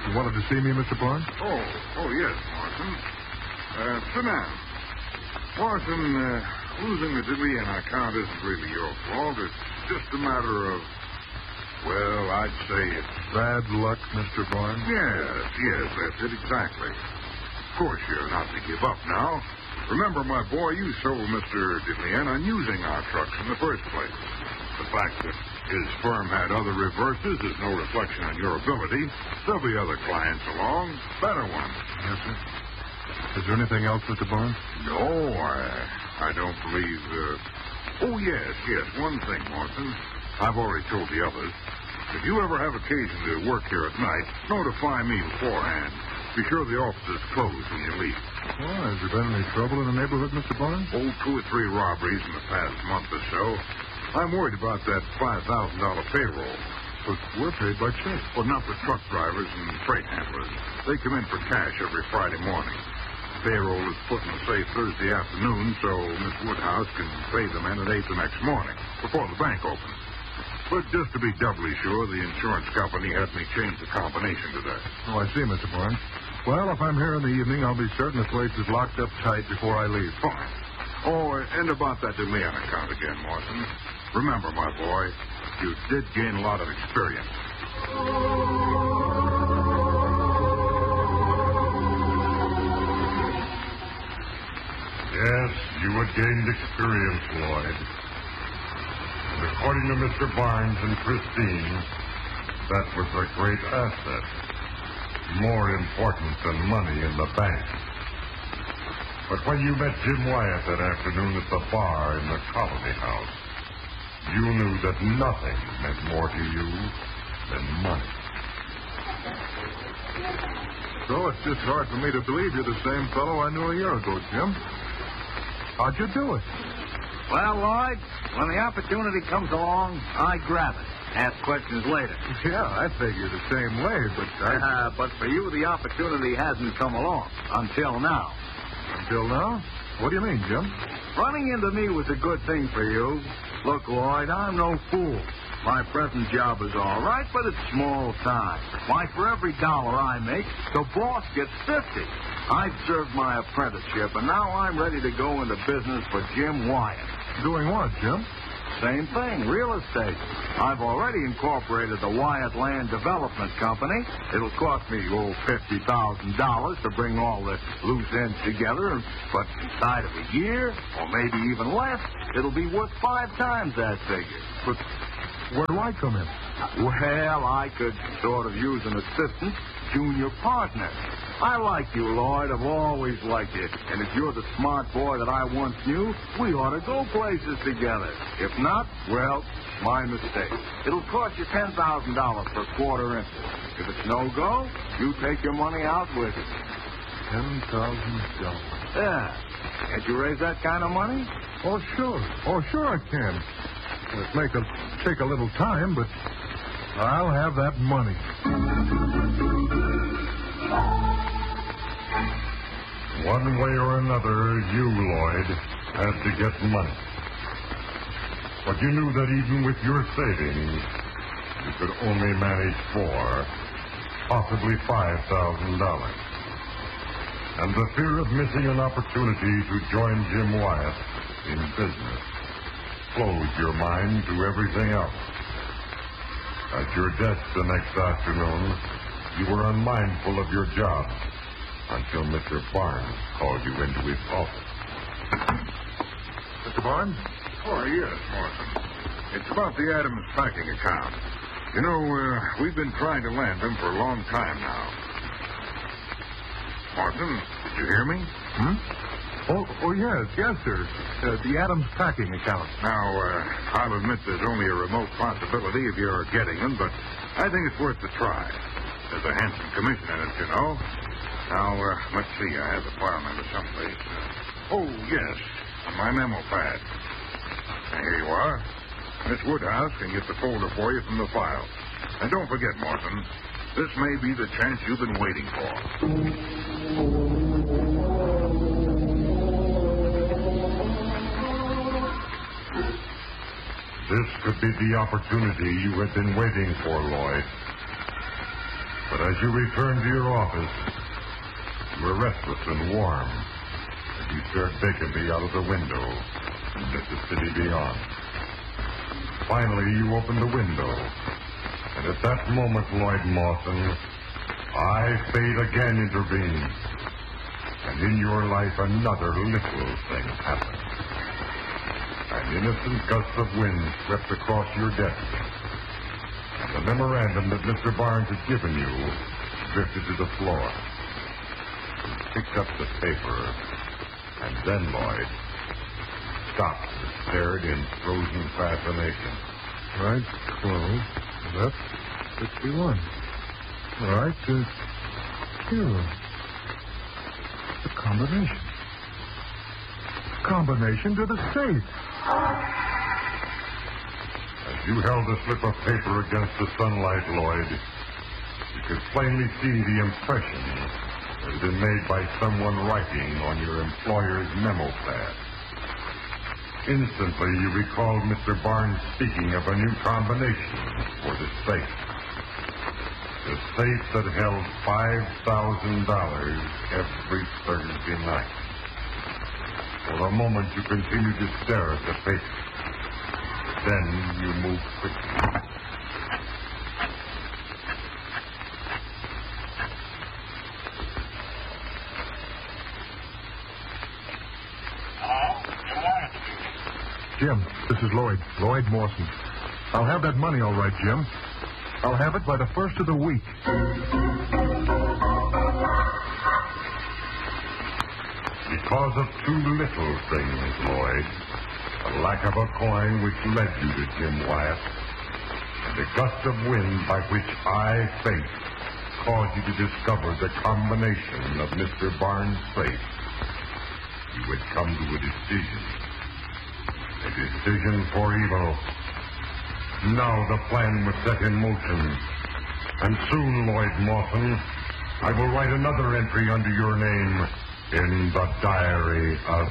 You wanted to see me, Mr. Barnes? Oh, yes, Morrison. Sit down. Morrison, losing the DeLeon account isn't really your fault. It's just a matter of, well, I'd say it's... Bad luck, Mr. Barnes? Yes, that's it exactly. Of course, you're not to give up now. Remember, my boy, you sold Mr. DeLeon on using our trucks in the first place. The fact that his firm had other reverses is no reflection on your ability. There'll be other clients along, better ones. Yes, sir. Is there anything else, Mr. Barnes? No, I don't believe... Oh, yes, one thing, Morrison. I've already told the others. If you ever have occasion to work here at night, notify me beforehand. Be sure the office is closed when you leave. Well, has there been any trouble in the neighborhood, Mr. Barnes? 2 or 3 robberies in the past month or so. I'm worried about that $5,000 payroll. But we're paid by check. Well, not the truck drivers and freight handlers. They come in for cash every Friday morning. Payroll is put in the safe Thursday afternoon, so Miss Woodhouse can pay the men at 8 the next morning, before the bank opens. But just to be doubly sure, the insurance company had me change the combination today. Oh, I see, Mr. Barnes. Well, if I'm here in the evening, I'll be certain the place is locked up tight before I leave. Fine. Oh, and about that DeLeon account again, Morrison. Remember, my boy, you did gain a lot of experience. Yes, you had gained experience, Lloyd. And according to Mr. Barnes and Christine, that was a great asset. More important than money in the bank. But when you met Jim Wyatt that afternoon at the bar in the Colony House, you knew that nothing meant more to you than money. So it's just hard for me to believe you're the same fellow I knew a year ago, Jim. How'd you do it? Well, Lloyd, when the opportunity comes along, I grab it. Ask questions later. Yeah, I figure the same way, but But for you, the opportunity hasn't come along. Until now. Until now? What do you mean, Jim? Running into me was a good thing for you. Look, Lloyd, I'm no fool. My present job is all right, but it's small time. Why, for every dollar I make, the boss gets 50. I've served my apprenticeship, and now I'm ready to go into business for Jim Wyatt. Doing what, Jim? Same thing, real estate. I've already incorporated the Wyatt Land Development Company. It'll cost me, $50,000 to bring all the loose ends together, but inside of a year, or maybe even less, it'll be worth 5 times that figure. But where do I come in? Well, I could sort of use an assistant, junior partner. I like you, Lloyd. I've always liked you. And if you're the smart boy that I once knew, we ought to go places together. If not, well, my mistake. It'll cost you $10,000 per quarter interest. If it's no go, you take your money out with it. $10,000. Yeah. Can't you raise that kind of money? Oh, sure. Oh, sure I can. It may take a little time, but I'll have that money. One way or another, you, Lloyd, had to get money. But you knew that even with your savings, you could only manage possibly $5,000. And the fear of missing an opportunity to join Jim Wyatt in business closed your mind to everything else. At your desk the next afternoon, you were unmindful of your job until Mr. Barnes called you into his office. Mr. Barnes? Oh, yes, Morrison. It's about the Adams packing account. You know, we've been trying to land them for a long time now. Morrison, did you hear me? Oh, yes, sir. The Adams packing account. Now, I'll admit there's only a remote possibility of your getting them, but I think it's worth a try. There's a handsome commission in it, you know. Now, let's see. I have the file number someplace. Oh, yes, on my memo pad. Now, here you are. Miss Woodhouse can get the folder for you from the file. And don't forget, Morrison, this may be the chance you've been waiting for. This could be the opportunity you had been waiting for, Lloyd. But As you return to your office, you are restless and warm as you stare vacantly out of the window at the city beyond. Finally, you open the window, and at that moment, Lloyd Mawson, fate again intervenes, and in your life another little thing happens. An innocent gust of wind swept across your desk, and the memorandum that Mr. Barnes had given you drifted to the floor. You picked up the paper, and then Lloyd stopped and stared in frozen fascination. Right, 12, left, 61. Right, Q. The combination. Combination to the safe. As you held the slip of paper against the sunlight, Lloyd, you could plainly see the impression that had been made by someone writing on your employer's memo pad. Instantly, you recalled Mr. Barnes speaking of a new combination for the safe. The safe that held $5,000 every Thursday night. For a moment, you continued to stare at the paper. Then you moved quickly. Jim, this is Lloyd Mawson. I'll have that money all right, Jim. I'll have it by the first of the week. Because of two little things, Lloyd. The lack of a coin which led you to Jim Wyatt, and the gust of wind by which fate caused you to discover the combination of Mr. Barnes' safe, you would come to a decision. A decision for evil. Now the plan was set in motion. And soon, Lloyd Mawson, I will write another entry under your name in the diary of